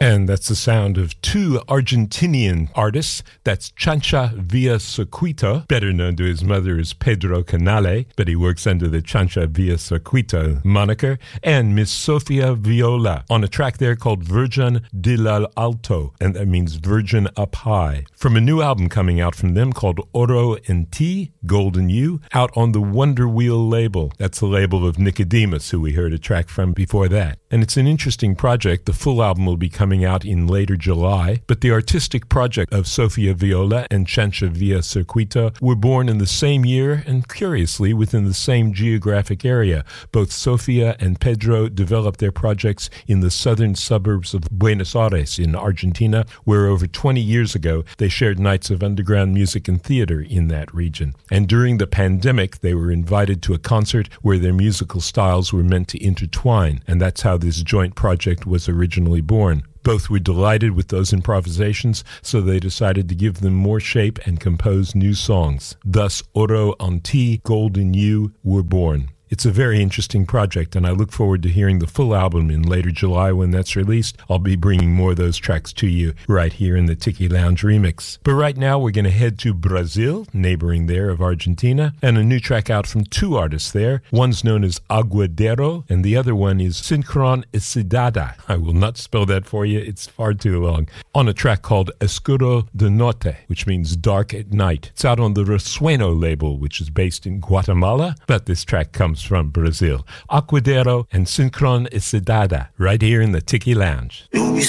And that's the sound of two Argentinian artists. That's Chancha Villacircuito, better known to his mother as Pedro Canale, but he works under the Chancha Villacircuito moniker, and Miss Sofia Viola on a track there called Virgen de la Alto, and that means Virgin Up High, from a new album coming out from them called Oro en Ti, Gold in You, out on the Wonder Wheel label. That's the label of Nicodemus, who we heard a track from before that. And it's an interesting project. The full album will be coming out in later July, but the artistic project of Sofia Viola and Chancha Villacircuito were born in the same year and, curiously, within the same geographic area. Both Sofia and Pedro developed their projects in the southern suburbs of Buenos Aires in Argentina, where over 20 years ago they shared nights of underground music and theater in that region. And during the pandemic, they were invited to a concert where their musical styles were meant to intertwine, and that's how this joint project was originally born. Both were delighted with those improvisations, so they decided to give them more shape and compose new songs. Thus, Oro en Ti, Gold in You were born. It's a very interesting project, and I look forward to hearing the full album in later July when that's released. I'll be bringing more of those tracks to you right here in the Tiki Lounge remix. But right now, we're going to head to Brazil, neighboring there of Argentina, and a new track out from two artists there. One's known as Aguadero, and the other one is Sincronicidade. I will not spell that for you. It's far too long. On a track called Escuro de Noite, which means dark at night. It's out on the Resueno label, which is based in Guatemala, but this track comes from Brazil. Aguadero and Sincronicidade, right here in the Tiki Lounge. Lubi